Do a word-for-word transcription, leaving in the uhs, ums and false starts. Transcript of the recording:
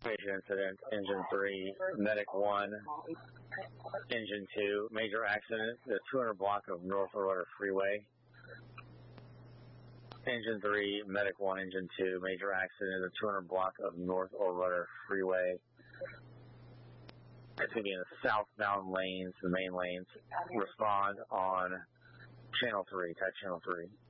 transportation incident, engine three, medic one, engine two, major accident, the two hundred block of North Orlando Freeway. Engine three, medic one, engine two, major accident, the two hundred block of North Orlando Freeway. It's going to be in the southbound lanes, the main lanes. Respond on channel three, type channel three.